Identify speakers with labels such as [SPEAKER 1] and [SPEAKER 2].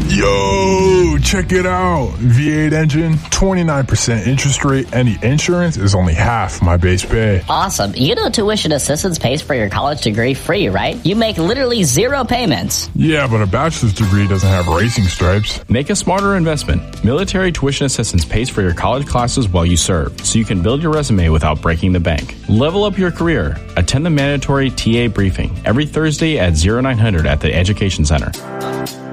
[SPEAKER 1] Yo, check it out. V8 engine, 29% interest rate, and the insurance is only half my base pay.
[SPEAKER 2] Awesome. You know Tuition Assistance pays for your college degree free, right? You make literally 0 payments.
[SPEAKER 1] Yeah, but a bachelor's degree doesn't have racing stripes.
[SPEAKER 3] Make a smarter investment. Military Tuition Assistance pays for your college classes while you serve, so you can build your resume without breaking the bank. Level up your career. Attend the mandatory TA briefing every Thursday at 0900 at the Education Center.